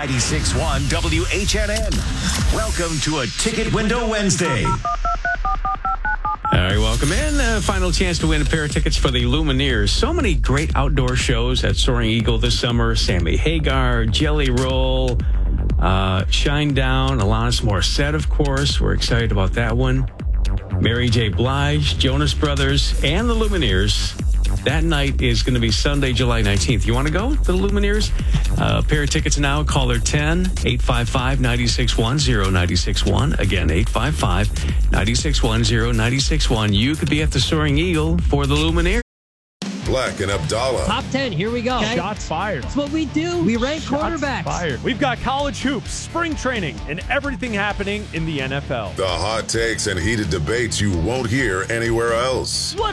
96.1 WHNN. Welcome to a Ticket Window Wednesday. All right, welcome in. Final chance to win a pair of tickets for the Lumineers. So many great outdoor shows at Soaring Eagle this summer. Sammy Hagar, Jelly Roll, Shine Down, Alanis Morissette, of course. We're excited about that one. Mary J. Blige, Jonas Brothers, and the Lumineers. That night is going to be Sunday, July 19th. You want to go to the Lumineers? Pair of tickets now. Caller 10-855-961-0961. Again, 855-961-0961. You could be at the Soaring Eagle for the Lumineers. Black and Abdallah. Top 10, here we go. Okay. Shots fired. That's what we do. We rank quarterbacks. Fired. We've got college hoops, spring training, and everything happening in the NFL. The hot takes and heated debates you won't hear anywhere else.